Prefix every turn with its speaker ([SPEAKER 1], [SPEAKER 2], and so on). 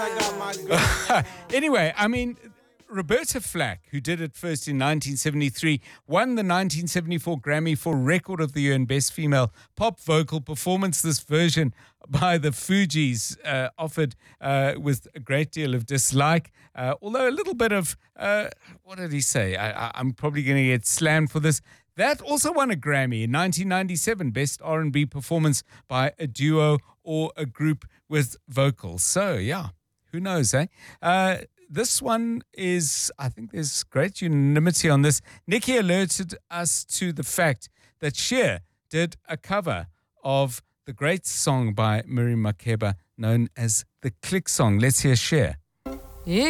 [SPEAKER 1] Anyway, I mean, Roberta Flack, who did it first in 1973, won the 1974 Grammy for Record of the Year and Best Female Pop Vocal Performance. This version by the Fugees offered with a great deal of dislike, although a little bit of, what did he say? I'm probably going to get slammed for this. That also won a Grammy in 1997, Best R&B Performance by a Duo or a Group with Vocals. So, yeah, who knows, eh? This one is, I think there's great unanimity on this. Nikki alerted us to the fact that Cher did a cover of the great song by Miriam Makeba known as the Click Song. Let's hear Cher.